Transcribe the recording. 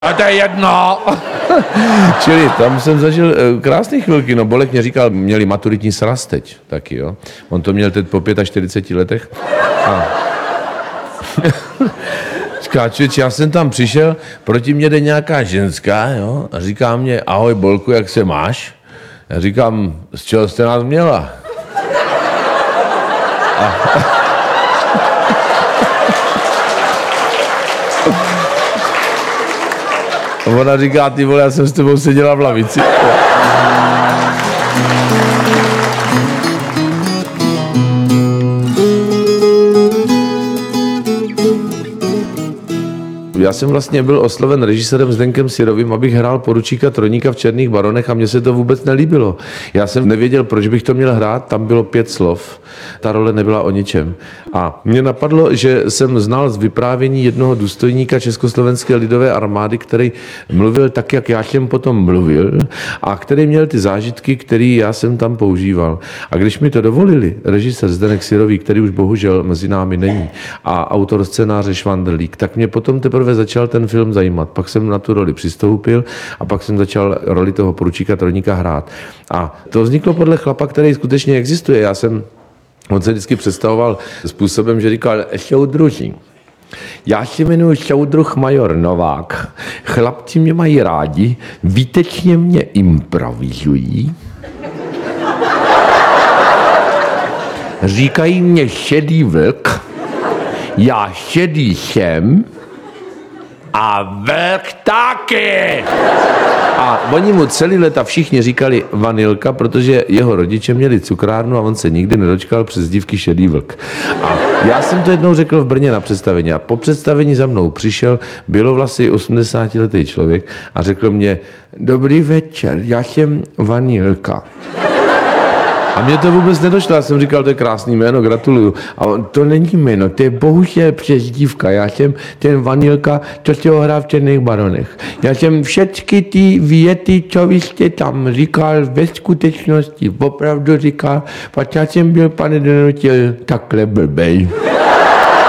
A to je jedno. Čili tam jsem zažil krásné chvilky, no Bolek mě říkal, měli maturitní sraz teď taky, jo. On to měl teď po 45 letech. A... Říká, člověč, já jsem tam přišel, proti mě jde nějaká ženská, jo, a říká mě, ahoj Bolku, jak se máš? Já říkám, z čeho jste nás měla? A... Ona říká, ty vole, já jsem s tebou seděla v lavici. Já jsem vlastně byl osloven režisérem Zdenkem Sirovým, abych hrál poručíka Troníka v Černých baronech a mně se to vůbec nelíbilo. Já jsem nevěděl, proč bych to měl hrát, tam bylo 5 slov, ta role nebyla o ničem. A mě napadlo, že jsem znal z vyprávění jednoho důstojníka Československé lidové armády, který mluvil tak, jak já jsem potom mluvil a který měl ty zážitky, které já jsem tam používal. A když mi to dovolili, režisér Zdenek Sirový, který už bohužel mezi námi není, a autor scénáře Švandrlík, tak mě potom teprve začal ten film zajímat. Pak jsem na tu roli přistoupil a pak jsem začal roli toho poručíka Troníka hrát. A to vzniklo podle chlapa, který skutečně existuje. On se vždycky představoval způsobem, že říkal, soudruží. Já se jmenuji soudruh major Novák. Chlapci mě mají rádi, výtečně mě improvizují. Říkají mě šedý vlk. Já šedý jsem a vlk taky. A oni mu celý leta všichni říkali Vanilka, protože jeho rodiče měli cukrárnu a on se nikdy nedočkal přezdívky šedý vlk. A já jsem to jednou řekl v Brně na představení a po představení za mnou přišel bělovlasý 80letý člověk a řekl mě, dobrý večer, já jsem Vanilka. A mně to vůbec nedošlo, já jsem říkal, to je krásný jméno, gratuluju. A on, to není jméno, to je bohužel přezdívka. Já jsem ten Vanilka, co se ho hrá v Černých baronech. Já jsem všechny ty věty, co vy jste tam říkal, ve skutečnosti opravdu říkal, pak já jsem byl, pane Donutil, takhle blbej.